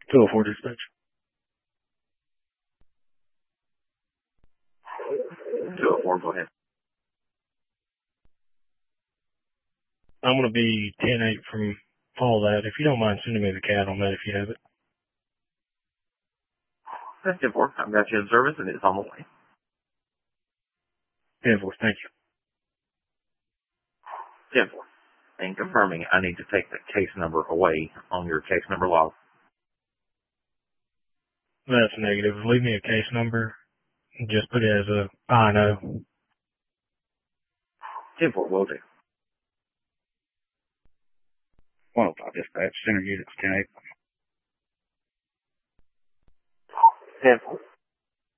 204 dispatch. 204, go ahead. I'm going to be 10-8 from all that. If you don't mind sending me the CAD on that if you have it. That's 10-4. I've got you in service and it's on the way. 10-4, thank you. 10-4. And confirming, I need to take the case number away on your case number log. That's negative. Leave me a case number. Just put it as a I know. 10-4, will do. 105 dispatch, center units 10-8. 10-4.